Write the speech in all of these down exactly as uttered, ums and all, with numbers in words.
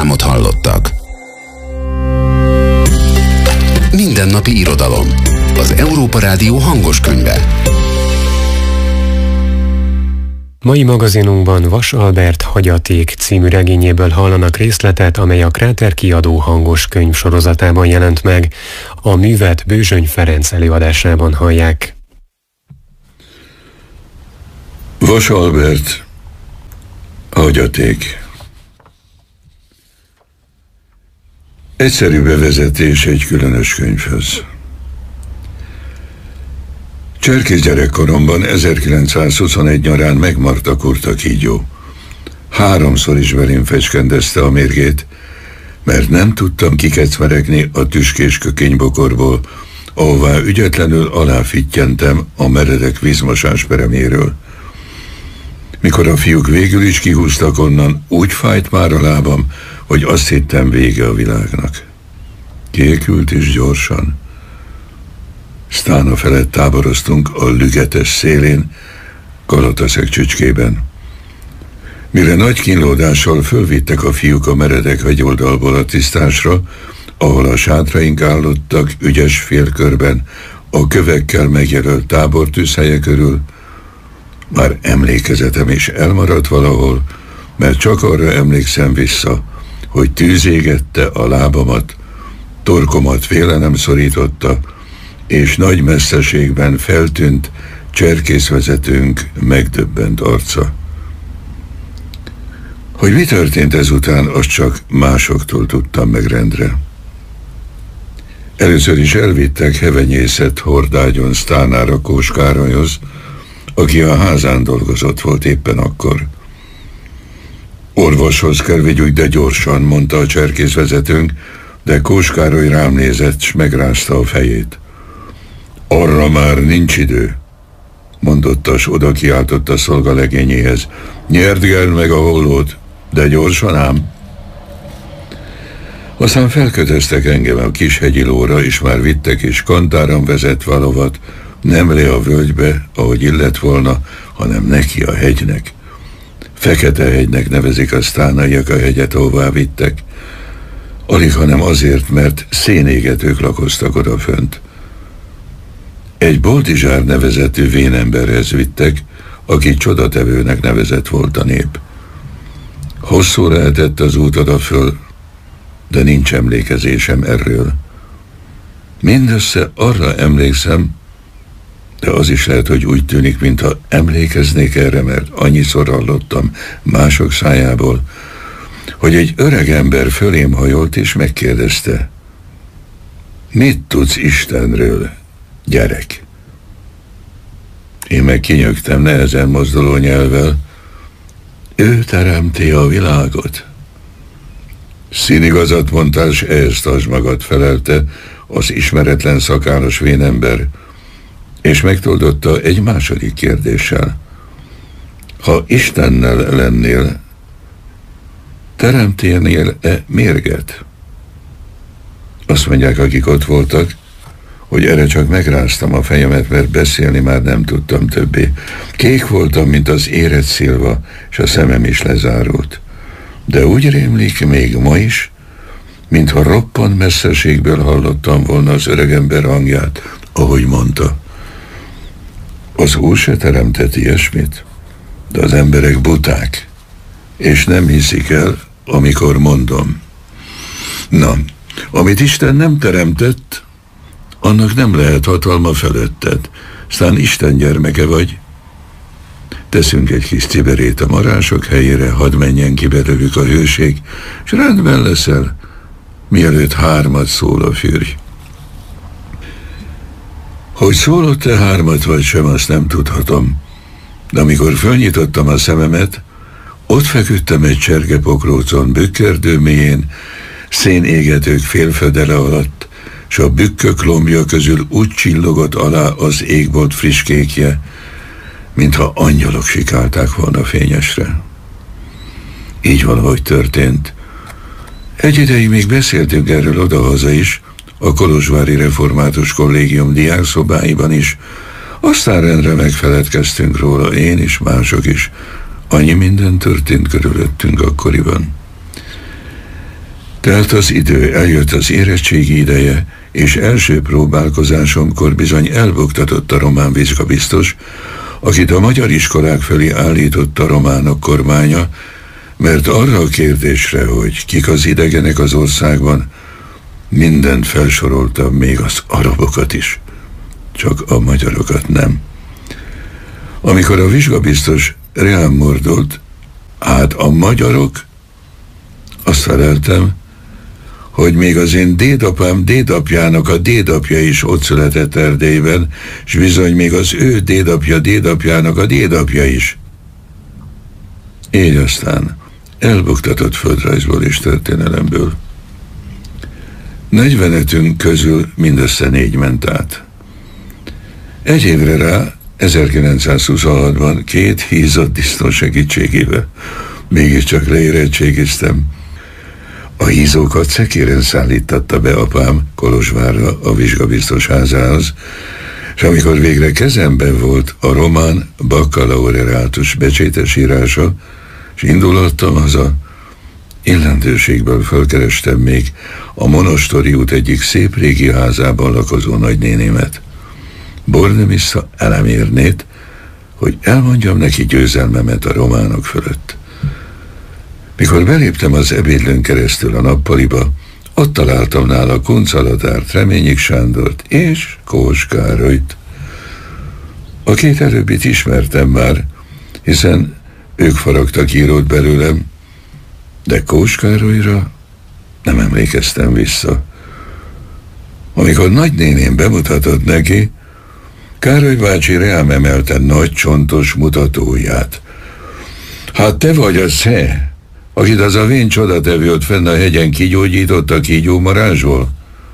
reklámot hallottak. Mindennapi irodalom. Az Európa Rádió hangos könyve. Mai magazinunkban Vas Albert Hagyaték című regényéből hallanak részletet, amely a Kráter kiadó hangos könyv sorozatában jelent meg. A művet Bőzsöny Ferenc előadásában hallják. Vas Albert Hagyaték. Egyszerű bevezetés egy különös könyvhöz. Cserkész gyerekkoromban ezerkilencszázhuszonegy nyarán megmaradt a kurta kígyó. Háromszor is belém fecskendezte a mérgét, mert nem tudtam kikecmeregni a tüskés kökénybokorból, ahová ügyetlenül aláfittyentem a meredek vízmosás pereméről. Mikor a fiúk végül is kihúztak onnan, úgy fájt már a lábam, hogy azt hittem, vége a világnak. Kékült is gyorsan. Sztána felett táboroztunk a Lügetes szélén, Kalataszeg csücskében. Mire nagy kínlódással fölvittek a fiúk a meredek hegyoldalból a tisztásra, ahol a sátraink állottak ügyes félkörben, a kövekkel megjelölt tábortűzhelye körül, már emlékezetem is elmaradt valahol, mert csak arra emlékszem vissza, hogy tűz égette a lábamat, torkomat félelem szorította, és nagy messzeségben feltűnt cserkészvezetőnk megdöbbent arca. Hogy mi történt ezután, azt csak másoktól tudtam meg rendre. Először is elvittek hevenyészet hordágyon Sztánára Kós Károlyhoz, aki a házán dolgozott volt éppen akkor. Orvoshoz kell vigyük, de gyorsan, mondta a cserkészvezetőnk, de Kós Károly rám nézett, s megrázta a fejét. Arra már nincs idő, mondotta, s oda kiáltott a szolgalegényéhez. Nyerdgeld meg a hollót, de gyorsan ám. Aztán felkötöztek engem a kis hegyi lóra, és már vittek, és kantáron vezetve a lovat, nem le a völgybe, ahogy illett volna, hanem neki a hegynek. Fekete-hegynek nevezik a sztánaiak a hegyet, ahová vittek. Alig, hanem azért, mert szénégetők lakoztak odafönt. Egy Boldizsár nevezetű vénemberhez vittek, aki csodatevőnek nevezett volt a nép. Hosszú lehetett az út odaföl, de nincs emlékezésem erről. Mindössze arra emlékszem, de az is lehet, hogy úgy tűnik, mintha emlékeznék erre, mert annyiszor hallottam mások szájából, hogy egy öreg ember fölém hajolt és megkérdezte: mit tudsz Istenről, gyerek? Én meg kinyögtem nehezen mozduló nyelvvel: ő teremti a világot. Színigazat mondtál, s ehhez tartsd magad, felelte az ismeretlen szakállas vénember, és megtoldotta egy második kérdéssel. Ha Istennel lennél, teremténél-e mérget? Azt mondják, akik ott voltak, hogy erre csak megráztam a fejemet, mert beszélni már nem tudtam többé. Kék voltam, mint az érett szilva, és a szemem is lezárult. De úgy rémlik még ma is, mintha roppant messzeségből hallottam volna az öregember hangját, ahogy mondta: az Úr se teremtett ilyesmit, de az emberek buták, és nem hiszik el, amikor mondom. Na, amit Isten nem teremtett, annak nem lehet hatalma fölötted. Aztán Isten gyermeke vagy. Teszünk egy kis ciberét a marások helyére, hadd menjen ki belőlük a hőség, és rendben leszel, mielőtt hármat szól a fürj. Hogy szólott-e hármat vagy sem, azt nem tudhatom, de amikor fölnyitottam a szememet, ott feküdtem egy csergepokrócon bükkerdő mélyén, szénégetők félfödele alatt, s a bükkök lombja közül úgy csillogott alá az égbolt friss kékje, mintha angyalok sikálták volna fényesre. Így valahogy történt. Egy ideig még beszéltünk erről odahaza is, a kolozsvári református kollégium diákszobáiban is, aztán rendre megfeledkeztünk róla, én is, mások is. Annyi minden történt körülöttünk akkoriban. Telt az idő, eljött az érettségi ideje, és első próbálkozásomkor bizony elbuktatott a román vizsgabiztos, akit a magyar iskolák felé állított a románok kormánya, mert arra a kérdésre, hogy kik az idegenek az országban, mindent felsoroltam, még az arabokat is, csak a magyarokat nem. Amikor a vizsgabiztos rám mordult, hát a magyarok, azt feleltem, hogy még az én dédapám dédapjának a dédapja is ott született Erdélyben, és bizony még az ő dédapja dédapjának a dédapja is. Így aztán elbuktatott földrajzból és történelemből. Negyvenötünk közül mindössze négy ment át. Egy évre rá, ezerkilencszázhuszonhatban két hízott disznó segítségével mégiscsak leérettségiztem. A hízókat szekéren szállítatta be apám Kolozsvárra a vizsgabiztos házához, és amikor végre kezemben volt a román baccalaureátus becsétes írása, és indulattam haza, illendőségből fölkerestem még a Monostori út egyik szép régi házában lakozó nagynénémet, Bornemissza Elemérnét, hogy elmondjam neki győzelmemet a románok fölött. Mikor beléptem az ebédlőn keresztül a nappaliba, ott találtam nála Kunc Alatárt, Reményik Sándort és Kós Károlyt. A két előbbit ismertem már, hiszen ők faragtak írót belőlem, de Kós Károlyra nem emlékeztem vissza. Amikor nagynéném bemutatott neki, Károly bácsi rám emelte nagy csontos mutatóját. Hát te vagy a Sze, akit az a vén csodatevő ott fenn a hegyen kigyógyított a kígyómarázsból?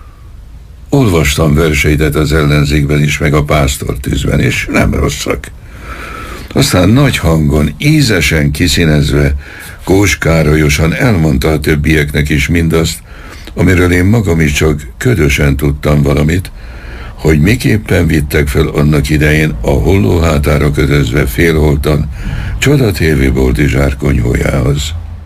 Olvastam verseidet az ellenzékben is, meg a pásztortűzben, és nem rosszak. Aztán nagy hangon, ízesen kiszínezve, Kós Károlyosan elmondta a többieknek is mindazt, amiről én magam is csak ködösen tudtam valamit, hogy miképpen vittek fel annak idején a hollóhátára kötözve félholtan csodatévő Boldizsár konyhójához.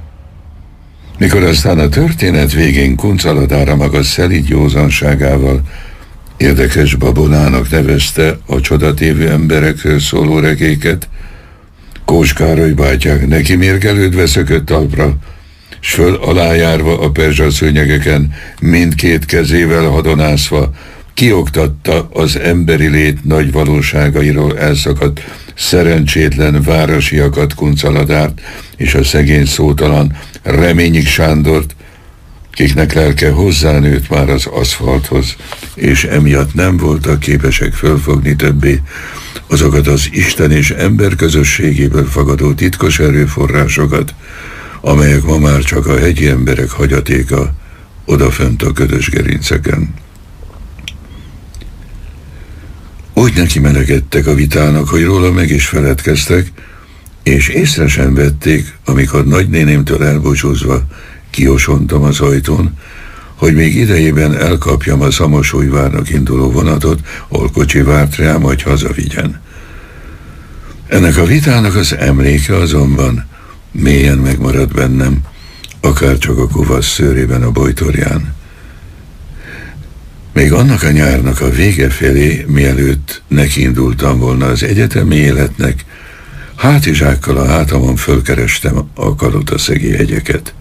Mikor aztán a történet végén Kunc Alatára maga szelíd józanságával érdekes babonának nevezte a csodatévő emberekről szóló regéket, Kós Károly bátyák neki mérgelődve szökött talpra, s föl alájárva a perzsaszőnyegeken, mindkét kezével hadonászva, kioktatta az emberi lét nagy valóságairól elszakadt szerencsétlen városiakat, Kunc Alatárt és a szegény szótalan Reményik Sándort, kiknek lelke hozzánőtt már az aszfalthoz, és emiatt nem voltak képesek fölfogni többé azokat az Isten és ember közösségéből fagadó titkos erőforrásokat, amelyek ma már csak a hegyi emberek hagyatéka odafönt a ködös gerinceken. Úgy neki melegedtek a vitának, hogy róla meg is feledkeztek, és észre sem vették, amikor nagynénémtől elbúcsúzva kiosontam az ajtón, hogy még idejében elkapjam a Szamosújvárnak induló vonatot, ahol kocsi várt rám, hogy hazavigyen. Ennek a vitának az emléke azonban mélyen megmaradt bennem, akár csak a kuvasz szőrében a bojtorján. Még annak a nyárnak a vége felé, mielőtt nekiindultam volna az egyetemi életnek, hátizsákkal a hátamon fölkerestem a Kalotaszegi hegyeket.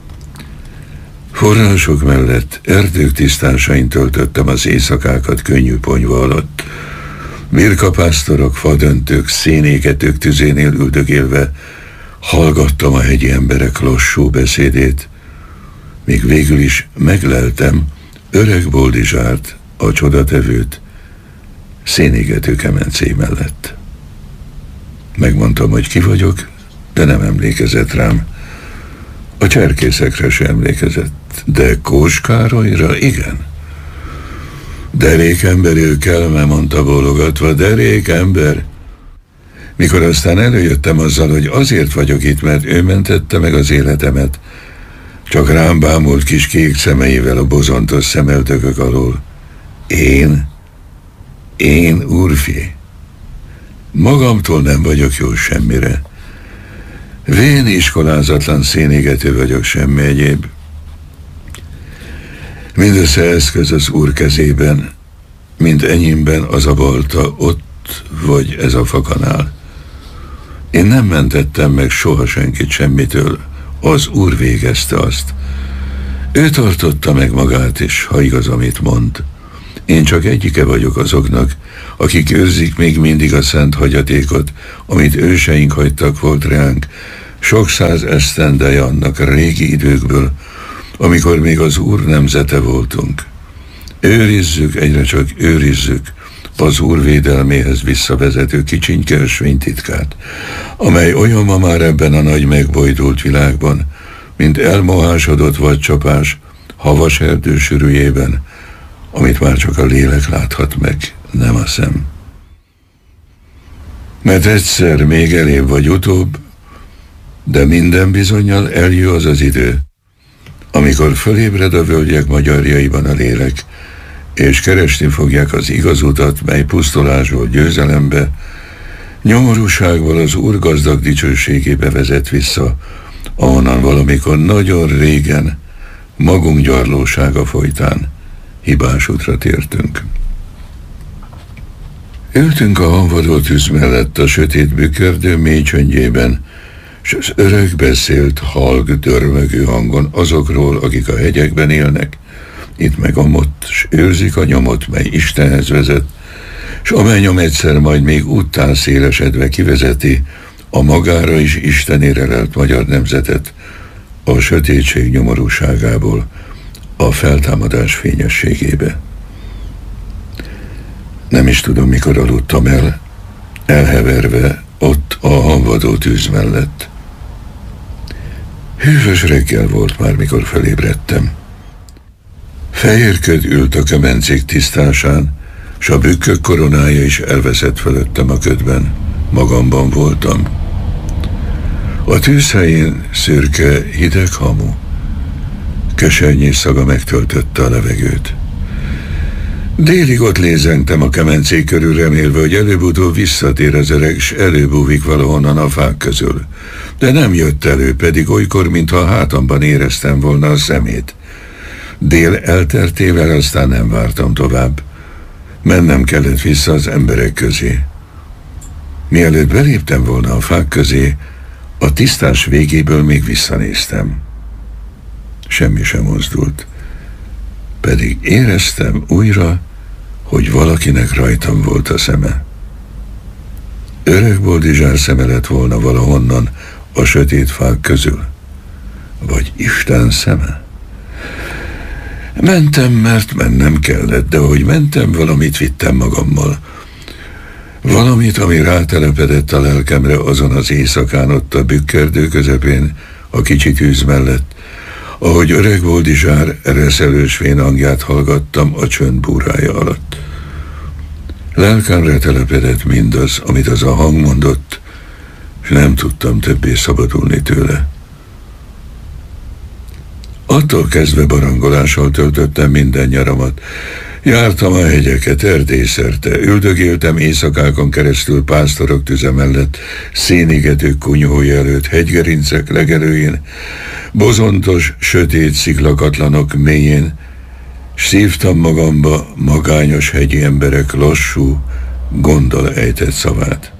Források mellett erdők tisztásain töltöttem az éjszakákat könnyű ponyva alatt. Birkapásztorok, fadöntők, szénégetők tüzénél üldögélve hallgattam a hegyi emberek lassú beszédét, míg végül is megleltem öreg Boldizsárt, a csodatevőt, szénégető kemencé mellett. Megmondtam, hogy ki vagyok, de nem emlékezett rám. A cserkészekre sem emlékezett, de Kós Károlyra igen. Derékember ő kelme, mondta bólogatva, derékember. Mikor aztán előjöttem azzal, hogy azért vagyok itt, mert ő mentette meg az életemet, csak rám bámult kis kék szemeivel a bozontos szemeltökök alól. Én? Én, úrfi? Magamtól nem vagyok jó semmire. Vén iskolázatlan szénégető vagyok, semmi egyéb. Mindössze eszköz az Úr kezében, mint enyémben az a balta, ott vagy ez a fakanál. Én nem mentettem meg soha senkit semmitől, az Úr végezte azt. Ő tartotta meg magát is, ha igaz, amit mond. Én csak egyike vagyok azoknak, akik őrzik még mindig a szent hagyatékot, amit őseink hagytak volt ránk, sok száz esztendeje annak a régi időkből, amikor még az Úr nemzete voltunk. Őrizzük, egyre csak őrizzük az Úr védelméhez visszavezető kicsinke ösvénytitkát, amely olyan ma már ebben a nagy megbojdult világban, mint elmohásodott vadcsapás havas erdő sűrűjében, amit már csak a lélek láthat meg, nem a szem. Mert egyszer még elébb vagy utóbb, de minden bizonnyal eljö az az idő, amikor fölébred a völgyek magyarjaiban a lélek, és keresni fogják az igaz utat, mely pusztulásból győzelembe, nyomorúságból az Úr gazdag dicsőségébe vezet vissza, ahonnan valamikor nagyon régen, magunk gyarlósága folytán hibás útra tértünk. Ültünk a hanvadó tűz mellett a sötét bükördő mély csöndjében, s az öreg beszélt halk dörmögő hangon azokról, akik a hegyekben élnek, itt meg amott, s őrzik a nyomot, mely Istenhez vezet, s amely nyom egyszer majd még úttán szélesedve kivezeti a magára is Istenére lelt magyar nemzetet a sötétség nyomorúságából a feltámadás fényességébe. Nem is tudom, mikor aludtam el, elheverve ott a hanvadó tűz mellett. Hűvös reggel volt már, mikor felébredtem. Fehér köd ült a kemencék tisztásán, s a bükkök koronája is elveszett fölöttem a ködben. Magamban voltam. A tűz helyén szürke, hideg hamu. Kesernyés szaga megtöltötte a levegőt. Délig ott lézengtem a kemencék körül, remélve, hogy előbb-utóbb visszatér az öreg, s előbúvik valahonnan a fák közül. De nem jött elő, pedig olykor, mintha a hátamban éreztem volna a szemét. Dél eltertével aztán nem vártam tovább. Mennem kellett vissza az emberek közé. Mielőtt beléptem volna a fák közé, a tisztás végéből még visszanéztem. Semmi sem mozdult. Pedig éreztem újra, hogy valakinek rajtam volt a szeme. Öreg Boldizsár szeme lett volna valahonnan a sötét fák közül. Vagy Isten szeme? Mentem, mert mennem kellett, de ahogy mentem, valamit vittem magammal. Valamit, ami rátelepedett a lelkemre azon az éjszakán ott a bükkerdő közepén, a kicsi tűz mellett, ahogy öreg Boldizsár reszelős vén hangját hallgattam a csönd búrája alatt. Lelkámre telepedett mindaz, amit az a hang mondott, és nem tudtam többé szabadulni tőle. Attól kezdve barangolással töltöttem minden nyaramat. Jártam a hegyeket erdélyszerte, üldögéltem éjszakákon keresztül pásztorok tüze mellett, szénigetők kunyhója előtt, hegygerincek legelőjén, bozontos, sötét sziklakatlanok mélyén, s szívtam magamba magányos hegyi emberek lassú, gonddal ejtett szavát.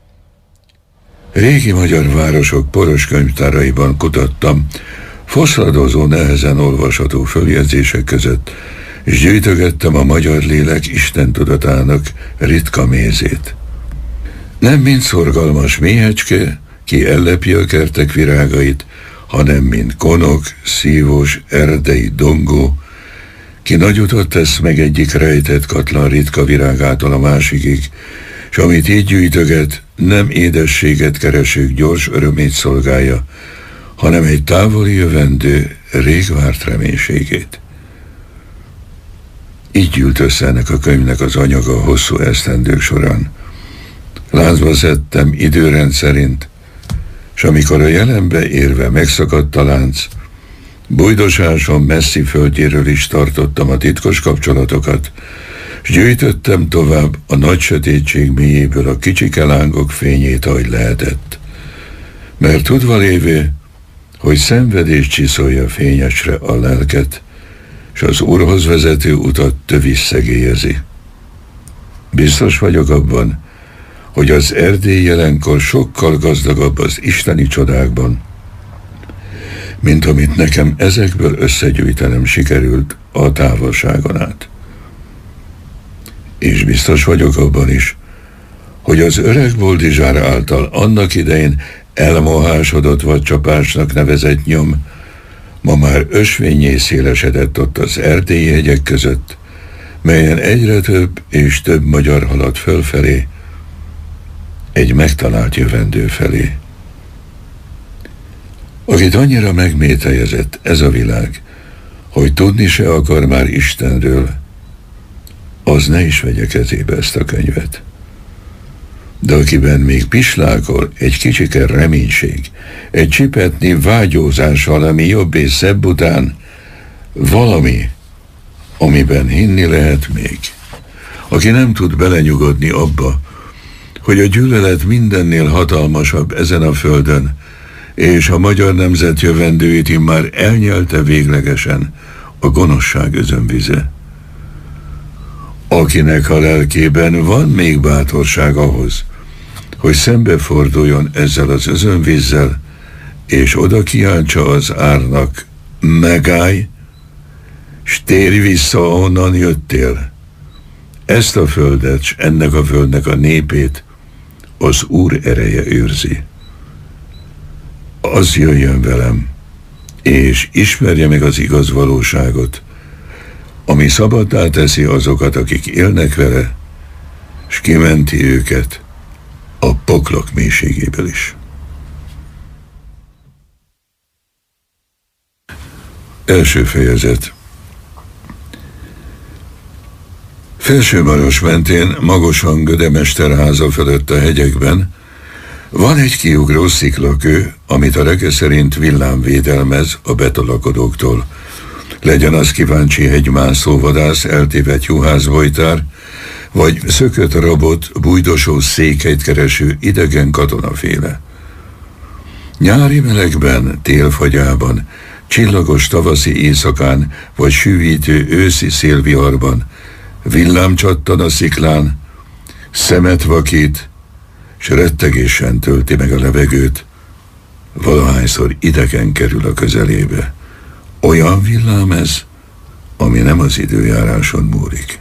Régi magyar városok poros könyvtáraiban kutattam, foszladozó, nehezen olvasható följegyzések között, és gyűjtögettem a magyar lélek Isten tudatának ritka mézét. Nem mint szorgalmas méhecske, ki ellepi a kertek virágait, hanem mint konok, szívós, erdei dongó, ki nagy utat tesz meg egyik rejtett katlan ritka virágától a másikig, s amit így gyűjtöget, nem édességet keresők gyors örömét szolgálja, hanem egy távoli jövendő, rég várt reménységét. Így gyűlt össze ennek a könyvnek az anyaga a hosszú esztendők során. Lázba szedtem időrend szerint, s amikor a jelenbe érve megszakadt a lánc, bujdosáson messzi földjéről is tartottam a titkos kapcsolatokat, s gyűjtöttem tovább a nagy sötétség mélyéből a kicsike lángok fényét, ahogy lehetett. Mert tudva lévő, hogy szenvedés csiszolja fényesre a lelket, s és az Úrhoz vezető utat tövis szegélyezi. Biztos vagyok abban, hogy az Erdély jelenkor sokkal gazdagabb az isteni csodákban, mint amit nekem ezekből összegyűjtenem sikerült a távolságon át. És biztos vagyok abban is, hogy az öreg Boldizsár által annak idején elmohásodott vagy csapásnak nevezett nyom ma már ösvényé szélesedett ott az erdélyi hegyek között, melyen egyre több és több magyar halad fölfelé, egy megtalált jövendő felé. Akit annyira megmételjezett ez a világ, hogy tudni se akar már Istenről, az ne is vegye kezébe ezt a könyvet. De akiben még pislákol egy kicsike reménység, egy csipetnyi vágyózás valami jobb és szebb után, valami, amiben hinni lehet még. Aki nem tud belenyugodni abba, hogy a gyűlölet mindennél hatalmasabb ezen a földön, és a magyar nemzet jövendőjét immár elnyelte véglegesen a gonoszság özönvize. Akinek a lelkében van még bátorság ahhoz, hogy szembeforduljon ezzel az özönvízzel, és oda kiáltsa az árnak, megállj, s térj vissza, ahonnan jöttél. Ezt a földet, s ennek a földnek a népét az Úr ereje őrzi. Az jöjjön velem, és ismerje meg az igaz valóságot, ami szabaddá teszi azokat, akik élnek vele, s kimenti őket a poklok mélységéből is. Első fejezet. Felsőmaros mentén, magosan Gödemesterháza fölött a hegyekben van egy kiugró sziklakő, amit a rege szerint villám védelmez a betolakodóktól. Legyen az kíváncsi hegymászó vadász, eltévedt juhászbojtár, vagy szökött rabot, bújdosó székhelyt kereső idegen katonaféle. Nyári melegben, télfagyában, csillagos tavaszi éjszakán, vagy sűvítő őszi szélviharban villám csattan a sziklán, szemet vakít, s rettegésen tölti meg a levegőt, valahányszor idegen kerül a közelébe. Olyan villám ez, ami nem az időjáráson múlik.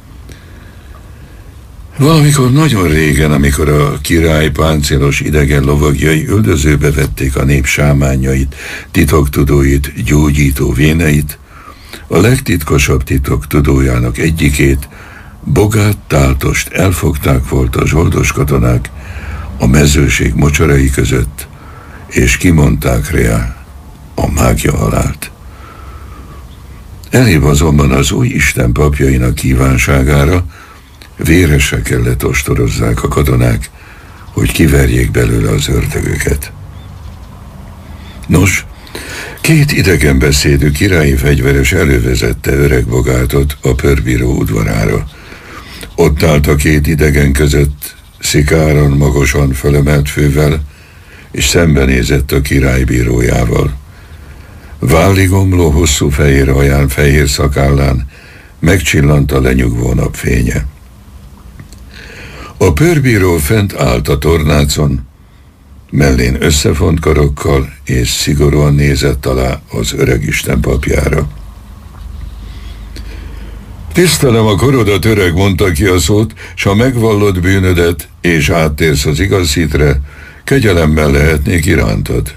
Valamikor nagyon régen, amikor a király páncélos idegen lovagjai üldözőbe vették a nép sámányait, titoktudóit, gyógyító véneit, a legtitkosabb titoktudójának egyikét, Bogát Táltost elfogták volt a zsoldos katonák a mezőség mocsarai között, és kimondták rá a mágia halált. Elébb azonban az új Isten papjainak kívánságára véresre kellett ostorozzák a katonák, hogy kiverjék belőle az ördögöket. Nos, két idegenbeszédű királyi fegyveres elővezette öreg Bogátot a pörbíró udvarára. Ott állt a két idegen között, szikáron, magosan fölemelt fővel, és szembenézett a király bírójával. Válligomló hosszú fehér haján, fehér szakállán megcsillant a lenyugvó napfénye. A pörbíró fent állt a tornácon, mellén összefont karokkal, és szigorúan nézett alá az öreg Isten papjára. Tisztelem a korodat, öreg, mondta ki a szót, s ha megvallod bűnödet, és áttérsz az igaz hitre, kegyelemmel lehetnék irántad.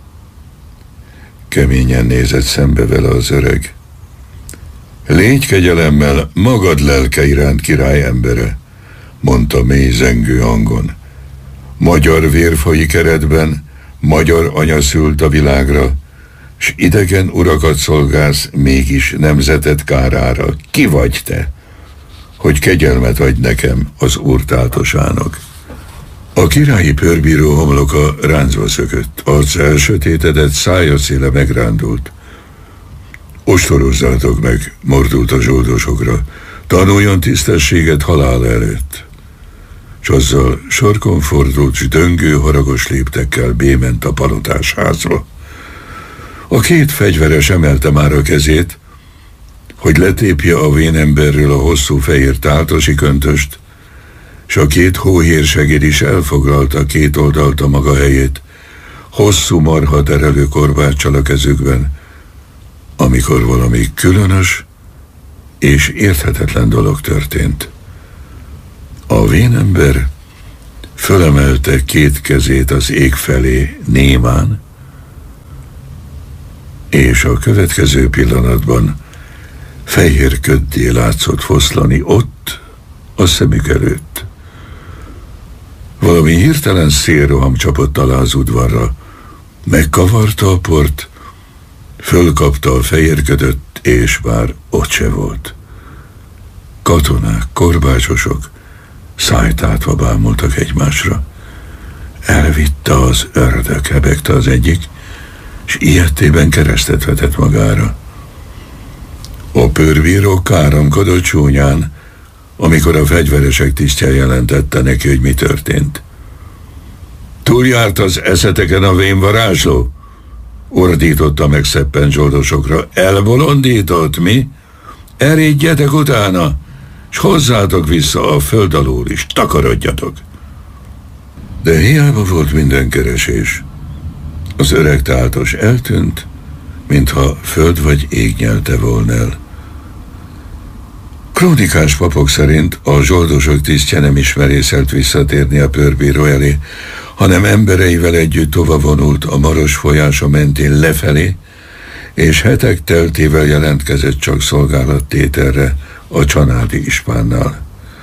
Keményen nézett szembe vele az öreg. Légy kegyelemmel magad lelke iránt, király embere, mondta mély zengő hangon. Magyar vér folyik eredben, magyar anya szült a világra, s idegen urakat szolgálsz mégis nemzeted kárára. Ki vagy te, hogy kegyelmet adj nekem, az Úr Táltosának? A királyi pörbíró homloka ráncba szökött, arca elsötétedett, szája széle megrándult. Ostorozzátok meg, mordult a zsoldosokra, tanuljon tisztességet halál előtt. S azzal sarkon fordult, s döngő, haragos léptekkel bément a palotás házba. A két fegyveres emelte már a kezét, hogy letépje a vénemberről a hosszú fehér táltosi köntöst, s a két hóhérsegéd is elfoglalta két oldalt a maga helyét, hosszú marha terelő korbáccsal a kezükben, amikor valami különös és érthetetlen dolog történt. A vénember fölemelte két kezét az ég felé némán, és a következő pillanatban fehér köddé látszott foszlani ott, a szemük előtt. Valami hirtelen szélroham csapott alá az udvarra, megkavarta a port, fölkapta a fehér ködöt, és már ott se volt. Katonák, korbácsosok szájtátva bámultak egymásra. Elvitte az ördög, hebegte az egyik, és ilyettében keresztet vetett magára. A pőrbíró káromkodott csúnyán, amikor a fegyveresek tisztje jelentette neki, hogy mi történt. Túljárt az eszeteken a vénvarázsló? Ordította meg szeppen zsoldosokra. Elbolondított, mi? Erédjetek utána, s hozzátok vissza a föld alól is, takarodjatok. De hiába volt minden keresés. Az öreg táltos eltűnt, mintha föld vagy ég nyelte volna el. Krónikás papok szerint a zsoldosok tisztje nem is merészelt visszatérni a pőrbíró elé, hanem embereivel együtt tovavonult a Maros folyása mentén lefelé, és hetek teltével jelentkezett csak szolgálattételre a csanádi ispánnál.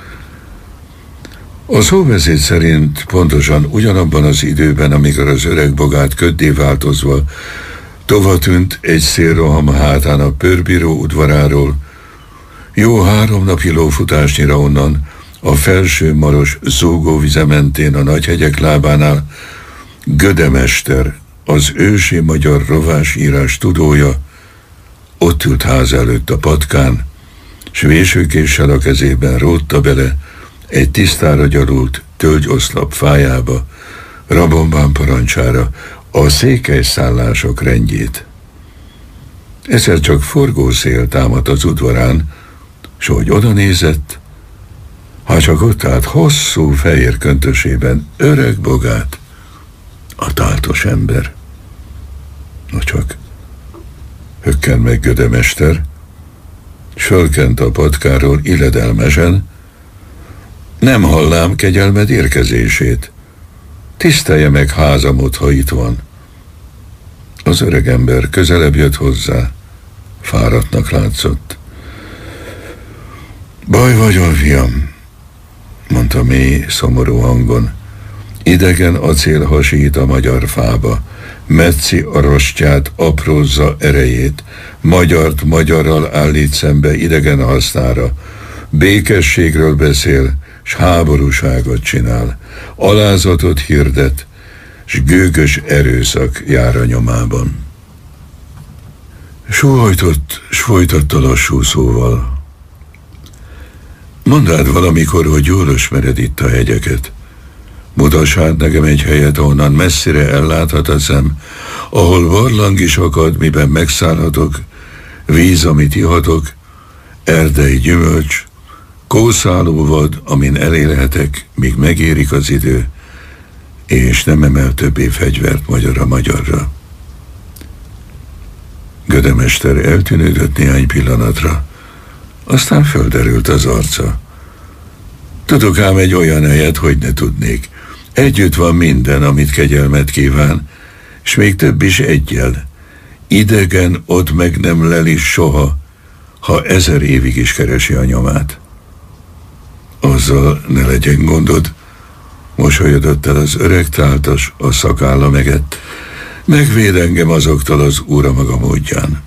A szóbeszéd szerint pontosan ugyanabban az időben, amikor az öreg bogát köddé változva tovatűnt egy szélroham hátán a pőrbíró udvaráról, jó három napi lófutásnyira onnan, a felső Maros zúgóvize mentén a Nagyhegyek lábánál Gödemester, az ősi magyar rovásírás tudója, ott ült ház előtt a patkán, s vésőkéssel a kezében rótta bele egy tisztára gyarult tölgyoszlop fájába, Rabombán parancsára a székelyszállások rendjét. Egyszer csak forgószél támadt az udvarán, s hogy oda nézett, ha csak ott állt hosszú fehér köntösében öreg bogát, a táltos ember. No csak, hökkent meg Gödemester, s fölkent a patkáról illedelmesen, nem hallám kegyelmed érkezését. Tisztelje meg házamot, ha itt van. Az öreg ember közelebb jött hozzá, fáradtnak látszott. Baj vagyon, fiam, mondta mély, szomorú hangon. Idegen acél hasít a magyar fába, metszi a rostját, aprózza erejét, magyart magyarral állít szembe idegen hasznára, békességről beszél, s háborúságot csinál, alázatot hirdet, s gőgös erőszak jár a nyomában. Sóhajtott, s folytatta lassú szóval. Mondd át valamikor, hogy jól ismered itt a hegyeket. Mutass át nekem egy helyet, ahonnan messzire elláthat a szem, ahol barlang is akad, miben megszállhatok, víz, amit ihatok, erdei gyümölcs, kószáló vad, amin elérhetek, míg megérik az idő, és nem emel többé fegyvert magyar a magyarra. Gödemester eltűnődött néhány pillanatra, aztán földerült az arca. Tudok ám egy olyan helyet, hogy ne tudnék. Együtt van minden, amit kegyelmet kíván, és még több is eggyel. Idegen ott meg nem leli soha, ha ezer évig is keresi a nyomát. Azzal ne legyen gondod, mosolyodott el az öreg táltas, a szakálla megett. Megvéd engem azoktól az úra maga módján.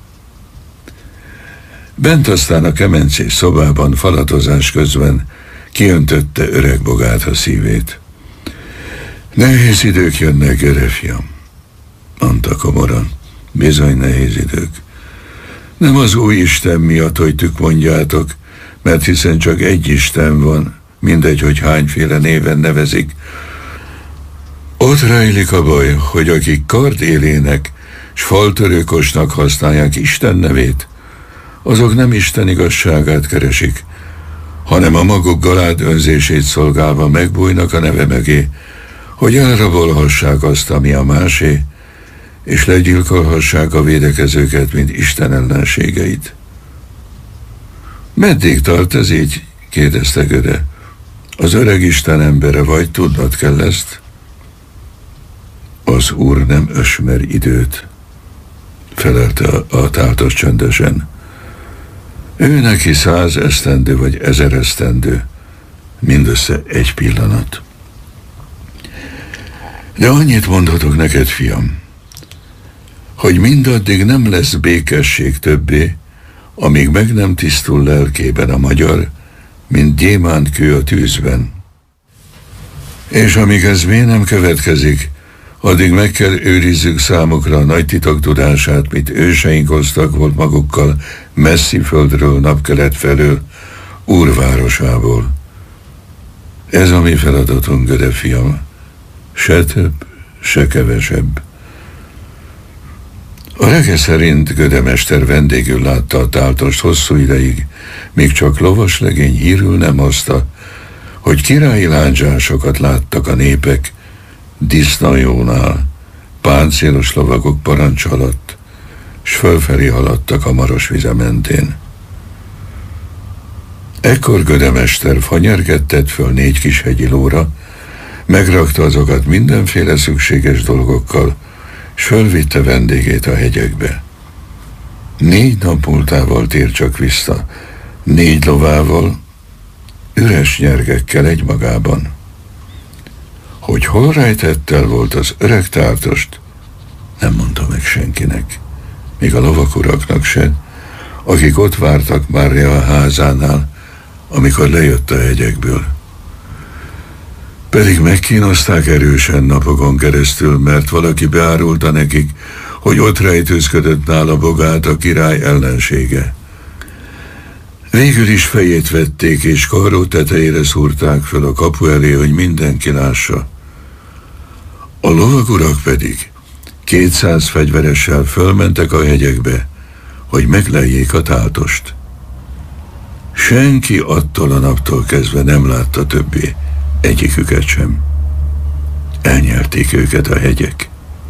Bent aztán a kemencés szobában falatozás közben kiöntötte öreg bogát a szívét. Nehéz idők jönnek, örefiam, mondta komoran. Bizony nehéz idők. Nem az új Isten miatt, hogy tük mondjátok, mert hiszen csak egy Isten van, mindegy, hogy hányféle néven nevezik. Ott rejlik a baj, hogy akik kardélének s faltörőkosnak használják Isten nevét, azok nem Isten igazságát keresik, hanem a maguk galád önzését szolgálva megbújnak a neve mögé, hogy elrabolhassák azt, ami a másé, és legyilkolhassák a védekezőket, mint Isten ellenségeit. Meddig tart ez így? Kérdezte Göde. Az öreg Isten embere vagy, tudnod kell ezt? Az Úr nem ösmer időt, felelte a, a táltos csöndesen. Ő neki száz esztendő vagy ezer esztendő, mindössze egy pillanat. De annyit mondhatok neked, fiam, hogy mindaddig nem lesz békesség többé, amíg meg nem tisztul lelkében a magyar, mint gyémántkő a tűzben. És amíg ez még nem következik, addig meg kell őrizzük számukra a nagy titok tudását, mit őseink hoztak volt magukkal messzi földről, napkelet felől, Úrvárosából. Ez a mi feladatunk, Göde fiam, se több, se kevesebb. A rege szerint Göde mester vendégül látta a táltost hosszú ideig, míg csak lovaslegény hírül nem hozta, hogy királyi lándzsásokat láttak a népek Disznajónál, páncélos lovagok parancs alatt, s fölfelé haladtak a Marosvize mentén. Ekkor Göde mester fanyergettett föl négy kis hegyi lóra, megrakta azokat mindenféle szükséges dolgokkal, s fölvitte vendégét a hegyekbe. Négy nap múltával tér csak vissza, négy lovával, üres nyergekkel egymagában. Hogy hol rejtett el volt az öreg táltost, nem mondta meg senkinek, még a lovakuraknak se, akik ott vártak Mária a házánál, amikor lejött a hegyekből. Pedig megkínozták erősen napokon keresztül, mert valaki beárulta nekik, hogy ott rejtőzködött nála Bogát, a király ellensége. Végül is fejét vették, és karró tetejére szúrták föl a kapu elé, hogy mindenki lássa. A lovagurak pedig kétszáz fegyveressel fölmentek a hegyekbe, hogy megleljék a táltost. Senki attól a naptól kezdve nem látta többé egyiküket sem. Elnyerték őket a hegyek.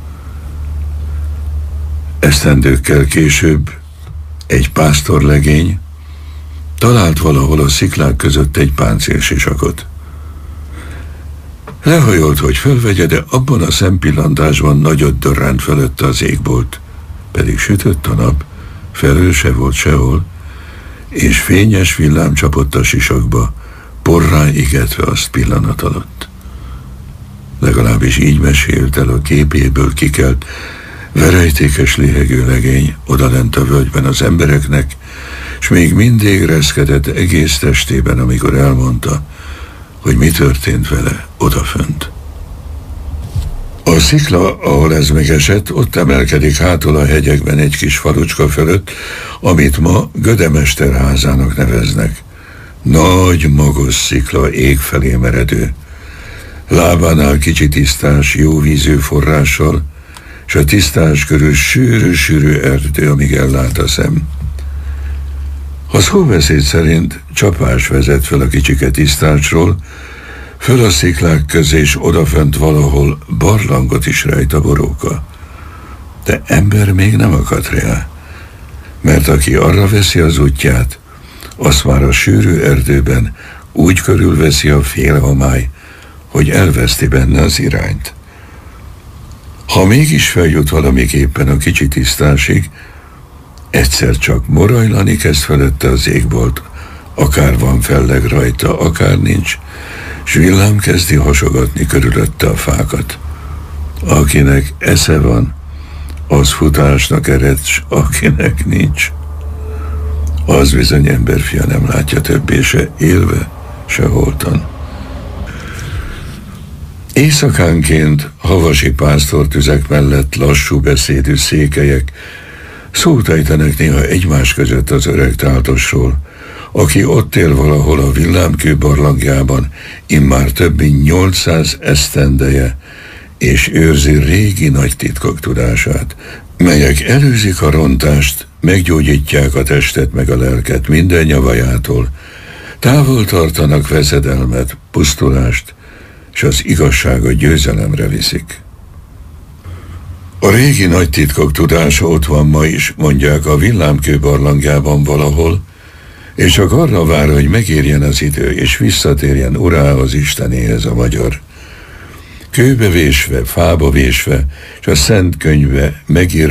Esztendőkkel később egy pásztorlegény talált valahol a sziklák között egy páncélsisakot. Lehajolt, hogy fölvegye, de abban a szempillantásban nagyot dörrent fölötte az égbolt, pedig sütött a nap, felől se volt sehol, és fényes villám csapott a sisakba, porrá igetve azt pillanat alatt. Legalábbis így mesélt el a képéből kikelt, verejtékes léhegő legény odalent a völgyben az embereknek, s még mindig reszkedett egész testében, amikor elmondta, hogy mi történt vele odafönt. A szikla, ahol ez megesett, ott emelkedik hátul a hegyekben egy kis falucska fölött, amit ma Göde mester házának neveznek. Nagy, magos szikla, ég felé meredő. Lábánál kicsi tisztás, jó vízű forrással, s a tisztás körül sűrű-sűrű erdő, amíg ellát a szem. A szóbeszéd szerint csapás vezet fel a kicsike tisztásról, föl a sziklák közé, és odafönt valahol barlangot is rejt a boróka. De ember még nem akadt rá, mert aki arra veszi az útját, azt már a sűrű erdőben úgy körülveszi a félhomály, hogy elveszti benne az irányt. Ha mégis feljut valamiképpen a kicsi tisztásig, egyszer csak morajlani kezd felette az égbolt, akár van felleg rajta, akár nincs, s villám kezdi hasogatni körülötte a fákat. Akinek esze van, az futásnak ered, s akinek nincs, az bizony emberfia nem látja többé se élve, se holtan. Éjszakánként havasi pásztortüzek mellett lassú beszédű székelyek szót ejtenek néha egymás között az öreg táltosról, aki ott él valahol a villámkő barlangjában immár több mint nyolcszáz esztendeje, és őrzi régi nagy titkok tudását, melyek előzik a rontást, meggyógyítják a testet meg a lelket minden nyavajától, távol tartanak veszedelmet, pusztulást, és az igazságot győzelemre viszik. A régi nagy titkok tudása ott van ma is, mondják a villámkő barlangjában valahol, és csak arra vár, hogy megérjen az idő, és visszatérjen urához, Istenéhez a magyar. Kőbe vésve, fába vésve, és a szent könyvbe megír